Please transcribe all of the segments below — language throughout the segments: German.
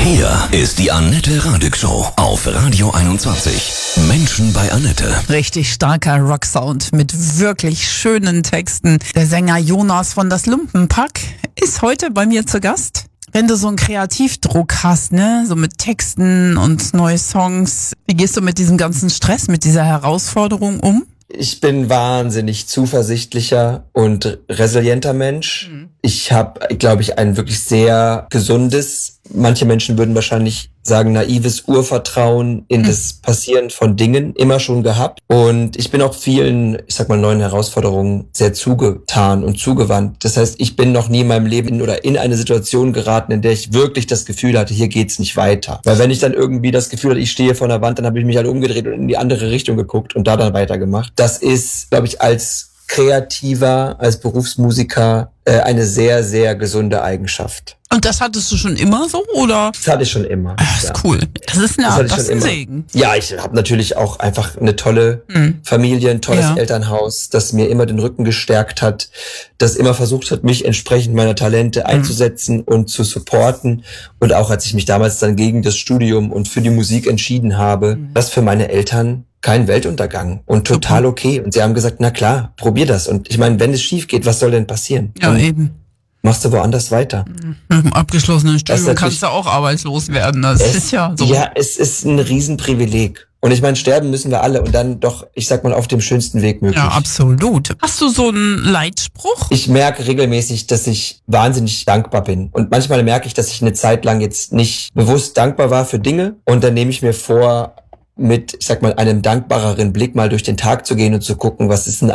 Hier ist die Annette Radig Show auf Radio 21. Menschen bei Annette. Richtig starker Rocksound mit wirklich schönen Texten. Der Sänger Jonas von Das Lumpenpack ist heute bei mir zu Gast. Wenn du so einen Kreativdruck hast, ne, so mit Texten und neue Songs, wie gehst du mit diesem ganzen Stress, mit dieser Herausforderung um? Ich bin wahnsinnig zuversichtlicher und resilienter Mensch. Ich habe, glaube ich, ein wirklich sehr gesundes, manche Menschen würden wahrscheinlich sagen, naives Urvertrauen in das Passieren von Dingen immer schon gehabt. Und ich bin auch vielen, ich sag mal, neuen Herausforderungen sehr zugetan und zugewandt. Das heißt, ich bin noch nie in meinem Leben in eine Situation geraten, in der ich wirklich das Gefühl hatte, hier geht's nicht weiter. Weil wenn ich dann irgendwie das Gefühl hatte, ich stehe vor einer Wand, dann habe ich mich halt umgedreht und in die andere Richtung geguckt und da dann weitergemacht. Das ist, glaube ich, als Kreativer, als Berufsmusiker eine sehr, sehr gesunde Eigenschaft. Und das hattest du schon immer so, oder? Das hatte ich schon immer. Das ist cool. Das ist ein Segen. Ja, ich habe natürlich auch einfach eine tolle Familie, ein tolles Elternhaus, das mir immer den Rücken gestärkt hat, das immer versucht hat, mich entsprechend meiner Talente einzusetzen und zu supporten. Und auch als ich mich damals dann gegen das Studium und für die Musik entschieden habe, das für meine Eltern kein Weltuntergang und total okay. Und sie haben gesagt, na klar, probier das. Und ich meine, wenn es schief geht, was soll denn passieren? Ja, eben. Machst du woanders weiter. Mit dem abgeschlossenen Studium kannst du auch arbeitslos werden. Das ist ja so. Ja, es ist ein Riesenprivileg. Und ich meine, sterben müssen wir alle und dann doch, ich sag mal, auf dem schönsten Weg möglich. Ja, absolut. Hast du so einen Leitspruch? Ich merke regelmäßig, dass ich wahnsinnig dankbar bin. Und manchmal merke ich, dass ich eine Zeit lang jetzt nicht bewusst dankbar war für Dinge. Und dann nehme ich mir vor, mit, ich sag mal, einem dankbareren Blick mal durch den Tag zu gehen und zu gucken, was ist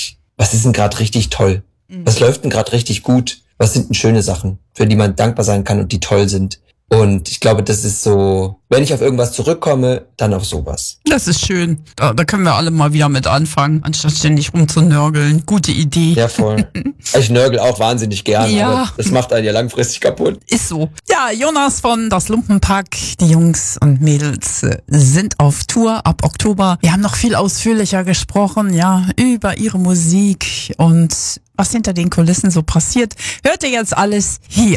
denn gerade richtig toll? Was läuft denn gerade richtig gut? Was sind denn schöne Sachen, für die man dankbar sein kann und die toll sind? Und ich glaube, das ist so, wenn ich auf irgendwas zurückkomme, dann auf sowas. Das ist schön. Da können wir alle mal wieder mit anfangen, anstatt ständig rumzunörgeln. Gute Idee. Ja, voll. Ich nörgel auch wahnsinnig gerne, ja. Aber das macht einen ja langfristig kaputt. Ist so. Ja, Jonas von Das Lumpenpack, die Jungs und Mädels sind auf Tour ab Oktober. Wir haben noch viel ausführlicher gesprochen, ja, über ihre Musik und was hinter den Kulissen so passiert. Hört ihr jetzt alles hier.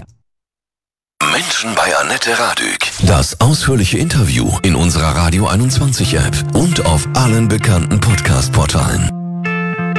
Menschen bei Annette Radig. Das ausführliche Interview in unserer Radio 21 App und auf allen bekannten Podcast-Portalen.